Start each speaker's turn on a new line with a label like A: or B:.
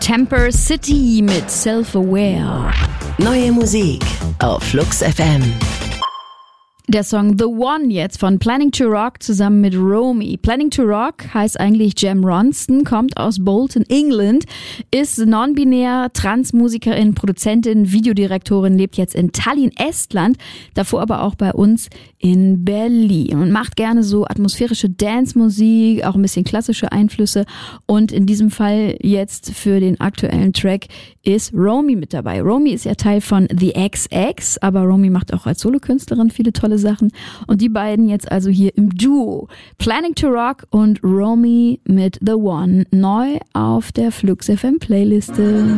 A: Temper City mit Self-Aware.
B: Neue Musik auf Flux FM.
A: Der Song The One jetzt von Planning to Rock zusammen mit Romy. Planning to Rock heißt eigentlich Jem Ronston, kommt aus Bolton, England, ist non-binär, Transmusikerin, Produzentin, Videodirektorin, lebt jetzt in Tallinn, Estland, davor aber auch bei uns in Berlin und macht gerne so atmosphärische Dance-Musik, auch ein bisschen klassische Einflüsse, und in diesem Fall jetzt für den aktuellen Track ist Romy mit dabei. Romy ist ja Teil von The XX, aber Romy macht auch als Solokünstlerin viele tolle Sachen, und die beiden jetzt also hier im Duo. Planning to Rock und Romy mit The One, neu auf der Flux FM Playliste.